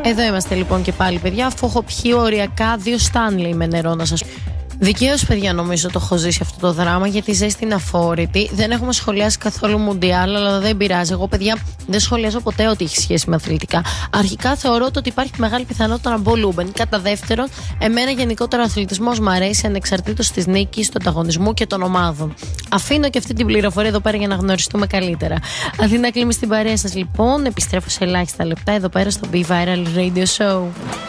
Εδώ είμαστε λοιπόν και πάλι, παιδιά, αφού έχω πιει οριακά 2 Stanley με νερό, να σας πω. Δικαίως, παιδιά, νομίζω το έχω ζήσει αυτό το δράμα, γιατί η ζέστη είναι αφόρητη. Δεν έχουμε σχολιάσει καθόλου Μουντιάλ, αλλά δεν πειράζει. Εγώ, παιδιά, δεν σχολιάζω ποτέ ό,τι έχει σχέση με αθλητικά. Αρχικά θεωρώ ότι υπάρχει μεγάλη πιθανότητα να μπω Λούμπεν. Κατά δεύτερον, εμένα γενικότερα ο αθλητισμός μου αρέσει ανεξαρτήτως της νίκης, του ανταγωνισμού και των ομάδων. Αφήνω και αυτή την πληροφορία εδώ πέρα για να γνωριστούμε καλύτερα. Αθήνα Κλίμη στην παρέα σας, λοιπόν. Επιστρέφω σε ελάχιστα λεπτά εδώ πέρα στο Be Viral Radio Show.